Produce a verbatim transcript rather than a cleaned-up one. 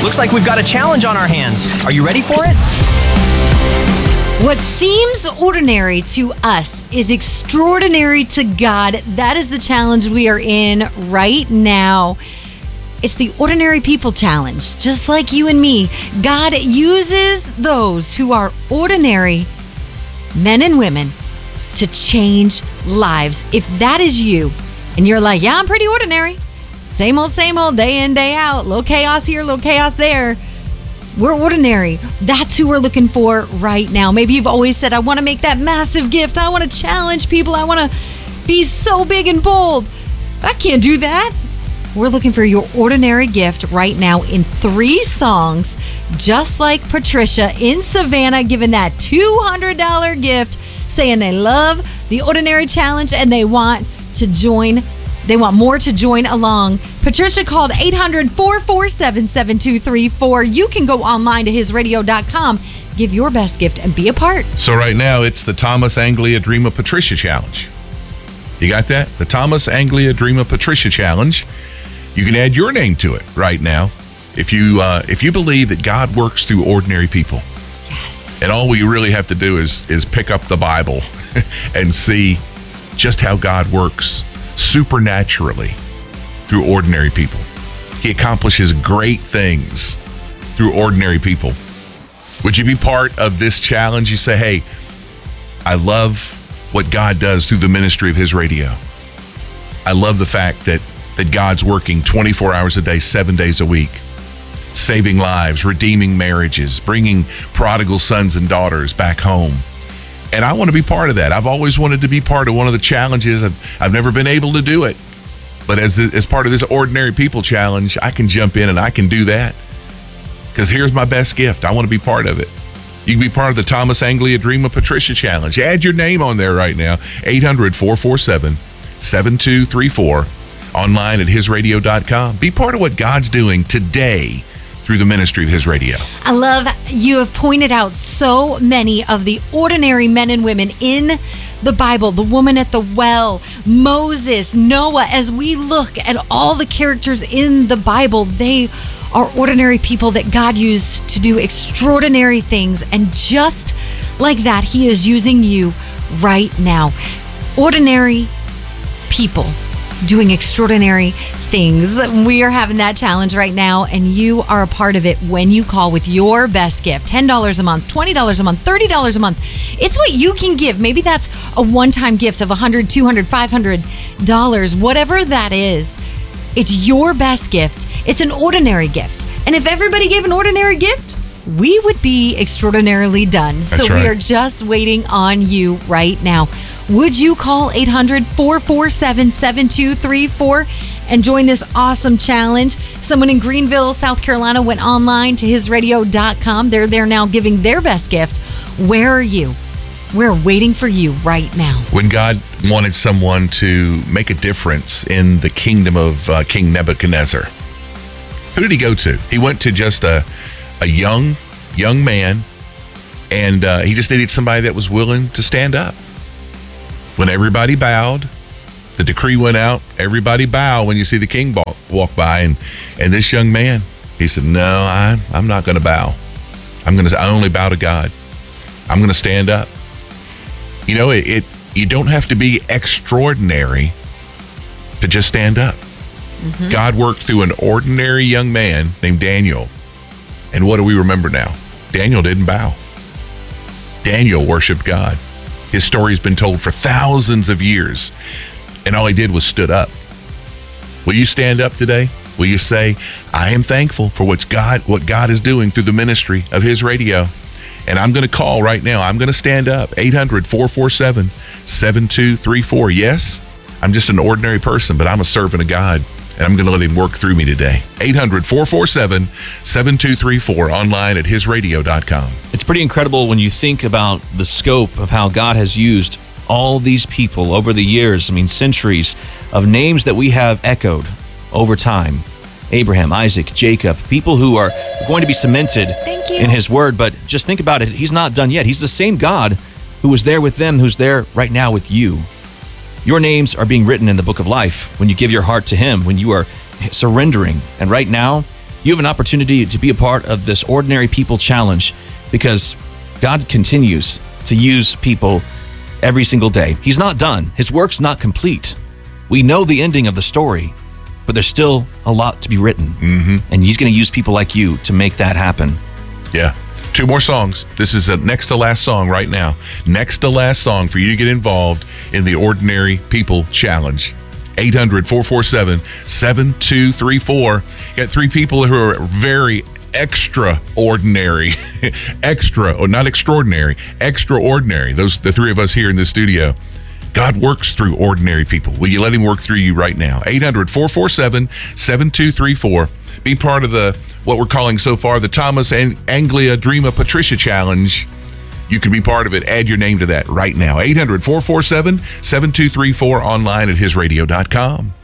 Looks like we've got a challenge on our hands. Are you ready for it? What seems ordinary to us is extraordinary to God. That is the challenge we are in right now. It's the Ordinary People Challenge. Just like you and me, God uses those who are ordinary, men and women, to change lives. If that is you, and you're like, yeah, I'm pretty ordinary. Same old, same old, day in, day out. Little chaos here, little chaos there. We're ordinary. That's who we're looking for right now. Maybe you've always said, I want to make that massive gift. I want to challenge people. I want to be so big and bold. I can't do that. We're looking for your ordinary gift right now in three songs, just like Patricia in Savannah, giving that two hundred dollars gift, saying they love the Ordinary Challenge and they want to join. They want more to join along. Patricia called eight hundred, four four seven, seven two three four. You can go online to his radio dot com, give your best gift, and be a part. So right now, it's the Thomas Anglia Dream of Patricia Challenge. You got that? The Thomas Anglia Dream of Patricia Challenge. You can add your name to it right now if you uh, if you believe that God works through ordinary people. Yes. And all we really have to do is is pick up the Bible and see just how God works supernaturally through ordinary people. He accomplishes great things through ordinary people. Would you be part of this challenge? You say, hey, I love what God does through the ministry of his radio. I love the fact that that God's working twenty-four hours a day, seven days a week, saving lives, redeeming marriages, bringing prodigal sons and daughters back home. And I want to be part of that. I've always wanted to be part of one of the challenges. I've, I've never been able to do it. But as the, as part of this Ordinary People Challenge, I can jump in and I can do that. Because here's my best gift. I want to be part of it. You can be part of the Thomas Anglia Dream of Patricia Challenge. Add your name on there right now. eight hundred, four four seven, seven two three four. Online at his radio dot com. Be part of what God's doing today through the ministry of his radio. I love you have pointed out so many of the ordinary men and women in the Bible. The woman at the well, Moses, Noah. As we look at all the characters in the Bible, they are ordinary people that God used to do extraordinary things. And just like that, he is using you right now. Ordinary people doing extraordinary things. We are having that challenge right now, and you are a part of it when you call with your best gift. ten dollars a month, twenty dollars a month, thirty dollars a month. It's what you can give. Maybe that's a one-time gift of one hundred dollars, two hundred dollars, five hundred dollars, whatever that is. It's your best gift. It's an ordinary gift. And if everybody gave an ordinary gift, we would be extraordinarily done. That's so right. We are just waiting on you right now. Would you call eight hundred, four four seven, seven two three four and join this awesome challenge? Someone in Greenville, South Carolina went online to his radio dot com. They're there now giving their best gift. Where are you? We're waiting for you right now. When God wanted someone to make a difference in the kingdom of uh, King Nebuchadnezzar, who did he go to? He went to just a, a young, young man, and uh, he just needed somebody that was willing to stand up. When everybody bowed, the decree went out, everybody bow when you see the king walk, walk by. And, and this young man, he said, no, I, I'm not going to bow. I'm going to, I only bow to God. I'm going to stand up. You know, it, it you don't have to be extraordinary to just stand up. Mm-hmm. God worked through an ordinary young man named Daniel. And what do we remember now? Daniel didn't bow. Daniel worshiped God. His story's been told for thousands of years, and all he did was stood up. Will you stand up today? Will you say, I am thankful for what God, what God is doing through the ministry of his radio, and I'm going to call right now. I'm going to stand up. eight hundred, four four seven, seven two three four. Yes, I'm just an ordinary person, but I'm a servant of God, and I'm going to let him work through me today. eight hundred, four four seven, seven two three four, online at his radio dot com. It's pretty incredible when you think about the scope of how God has used all these people over the years, I mean centuries, of names that we have echoed over time. Abraham, Isaac, Jacob, people who are going to be cemented Thank you. in his word. But just think about it, he's not done yet. He's the same God who was there with them, who's there right now with you. Your names are being written in the book of life when you give your heart to him, when you are surrendering. And right now, You have an opportunity to be a part of this Ordinary People Challenge because God continues to use people every single day. He's not done. His work's not complete. We know the ending of the story, but there's still a lot to be written. Mm-hmm. And he's going to use people like you to make that happen. Yeah. Two more songs. This is a next to last song right now. Next to last song for you to get involved in the Ordinary People Challenge. eight hundred, four four seven, seven two three four. Got three people who are very extraordinary. Extra, or not extraordinary, extraordinary. Those the three of us here in the studio. God works through ordinary people. Will you let him work through you right now? eight hundred, four four seven, seven two three four. Be part of the what we're calling so far the Thomas and Anglia Dreama Patricia Challenge. You can be part of it. Add your name to that right now. eight hundred, four four seven, seven two three four, online at his radio dot com.